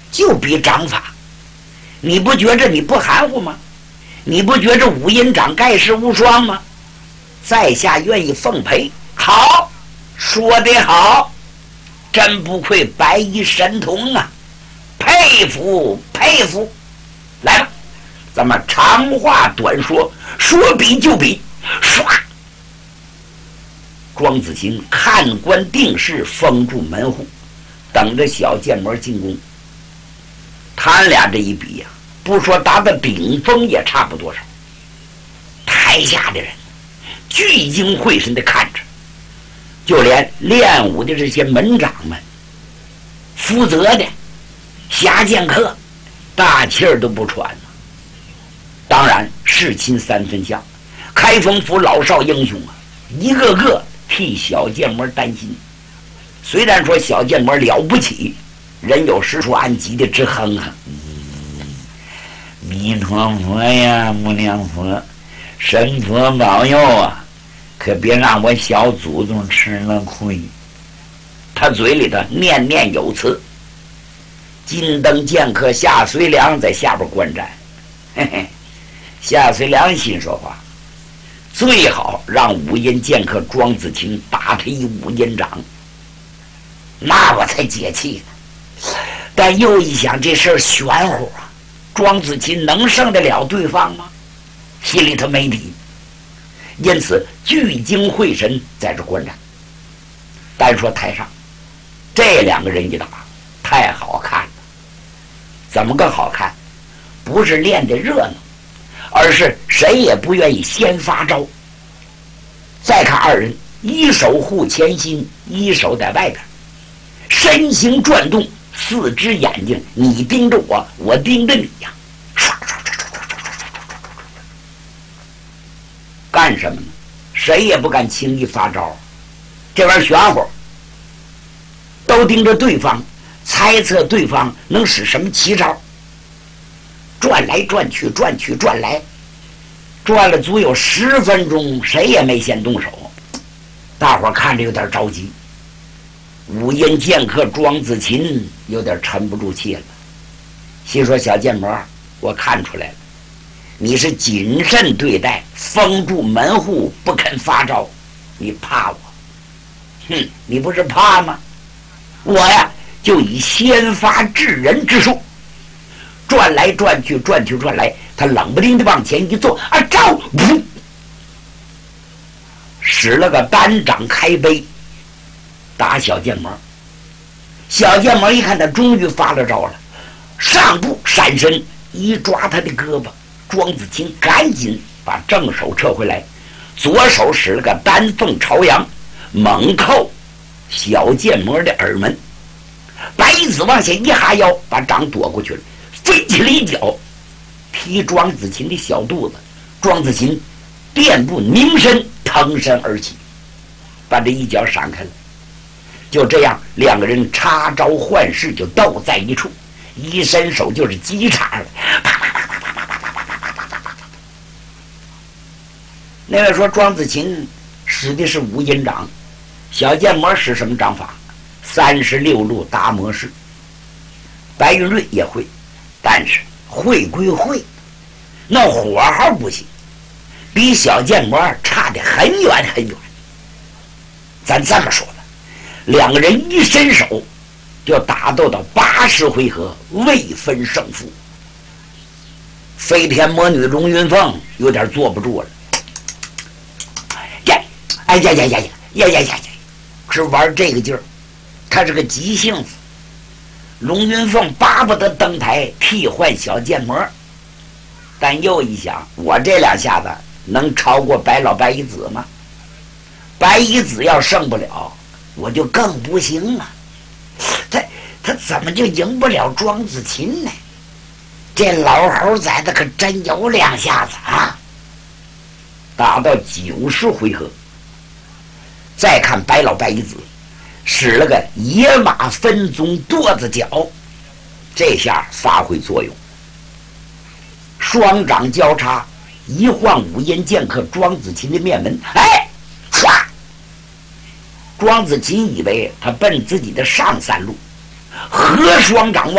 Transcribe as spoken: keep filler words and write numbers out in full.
就比掌法，你不觉着你不含糊吗？你不觉着五阴掌盖世无双吗？在下愿意奉陪。好，说得好，真不愧白衣神童啊，佩服佩服。来吧，咱们长话短说，说比就比。唰，庄子晴看官定势，封住门户，等着小剑魔进攻。他俩这一比呀、啊，不说达到顶峰也差不多少。台下的人聚精会神地看着，就连练武的这些门长们、负责的侠剑客，大气儿都不喘了。当然，世亲三分像，开封府老少英雄啊，一个个替小剑魔担心。虽然说小剑魔了不起，人有实属暗急的直哼哼。弥陀佛呀，无量佛，神佛保佑啊！可别让我小祖宗吃了亏。他嘴里头念念有词。金灯剑客夏随良在下边观战，嘿嘿，夏随良心说话，最好让五阴剑客庄子晴打他一五阴掌，那我才解气呢。但又一想，这事儿玄乎啊，庄子晴能胜得了对方吗？心里头没底，因此聚精会神在这观战。单说台上这两个人一打，太好看了。怎么个好看？不是练得热闹，而是谁也不愿意先发招。再看二人，一手护前心，一手在外边，身形转动，四只眼睛，你盯着我，我盯着你呀，唰唰唰唰唰唰唰，干什么呢？谁也不敢轻易发招，这玩意儿玄乎，都盯着对方，猜测对方能使什么奇招。转来转去，转去转来，转了足有十分钟，谁也没先动手。大伙儿看着有点着急。五阴剑客庄子晴有点沉不住气了，心说：“小剑魔，我看出来了，你是谨慎对待，封住门户，不肯发招，你怕我？哼，你不是怕吗？我呀，就以先发制人之术。”转来转去，转去转来，他冷不丁的往前一坐，啊，招！噗，使了个单掌开背，打小剑魔。小剑魔一看他终于发了招了，上步闪身一抓他的胳膊，庄子晴赶紧把正手撤回来，左手使了个丹凤朝阳，猛扣小剑魔的耳门。白衣子往下一哈腰，把掌躲过去了，飞起了一脚，踢庄子晴的小肚子。庄子晴垫步凝身，腾身而起，把这一脚闪开了。就这样，两个人插招换式，就斗在一处，一伸手就是击叉了。啪啪啪啪啪啪啪啪啪啪啪啪啪。那位说庄子晴使的是无阴掌，小剑魔使什么掌法？三十六路达摩式。白云瑞也会，但是会归会，那火候不行，比小剑魔差得很远很远。咱这么说吧，两个人一伸手就打斗到八十回合，未分胜负。飞天魔女龙云凤有点坐不住了，呀，哎呀呀呀呀呀呀呀呀，是玩这个劲儿，他是个急性子。龙云凤巴不得登台替换小剑魔，但又一想，我这两下子能超过白老白衣子吗？白衣子要胜不了，我就更不行了。他他怎么就赢不了庄子晴呢？这老猴崽子可真有两下子啊！打到九十回合，再看白老白衣子使了个野马分鬃垛子脚，这下发挥作用，双掌交叉，一晃五阴剑客庄子晴的面门，哎，唰！庄子晴以为他奔自己的上三路，合双掌往